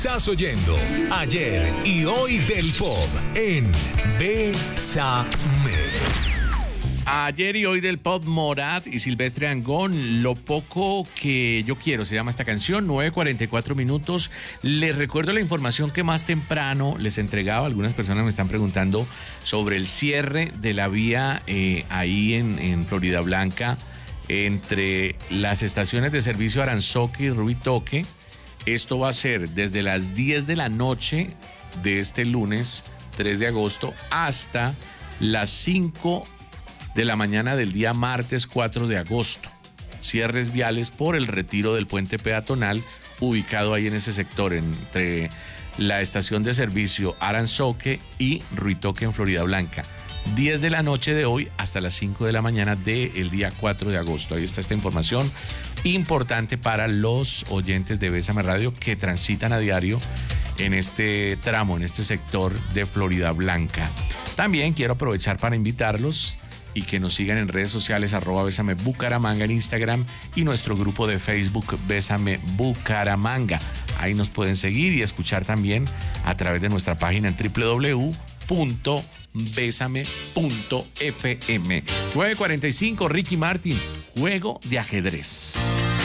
Estás oyendo Ayer y Hoy del Pop en Bésame. Ayer y Hoy del Pop, Morat y Silvestre Dangond, Lo poco que yo quiero, se llama esta canción, 9:44 minutos. Les recuerdo la información que más temprano les entregaba. Algunas personas me están preguntando sobre el cierre de la vía ahí en Florida Blanca, entre las estaciones de servicio Aranzoque y Ruitoque. Esto va a ser desde las 10 de la noche de este lunes 3 de agosto hasta las 5 de la mañana del día martes 4 de agosto. Cierres viales por el retiro del puente peatonal ubicado ahí en ese sector, entre la estación de servicio Aranzoque y Ruitoque en Florida Blanca. 10 de la noche de hoy hasta las 5 de la mañana del día 4 de agosto. Ahí está esta información importante para los oyentes de Bésame Radio que transitan a diario en este tramo, en este sector de Florida Blanca. También quiero aprovechar para invitarlos y que nos sigan en redes sociales, @Bésame Bucaramanga en Instagram y nuestro grupo de Facebook Bésame Bucaramanga. Ahí nos pueden seguir y escuchar también a través de nuestra página en www.besame.fm. 9:45, Ricky Martin, Juego de Ajedrez.